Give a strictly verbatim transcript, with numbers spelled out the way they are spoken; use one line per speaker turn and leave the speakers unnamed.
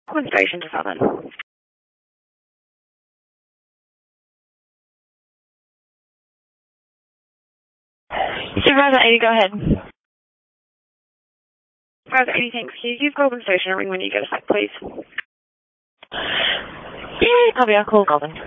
Queen Station to Southern. Supervisor eighty, go ahead. Supervisor eighty, thanks. Can you give Goulburn Station a ring when you get a sec, please? Yeah, copy, I'll call Goulburn.